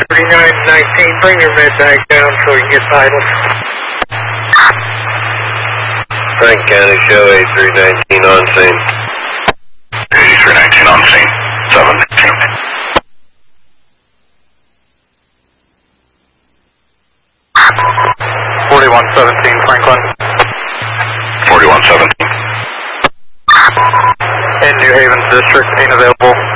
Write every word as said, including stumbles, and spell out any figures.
thirty-nine nineteen, bring your med bag down so we can get vital. Frank County, show A three nineteen on scene. A three nineteen on scene, seven nineteen. forty-one seventeen, Franklin. forty-one seventeen. In New Haven's district, being available.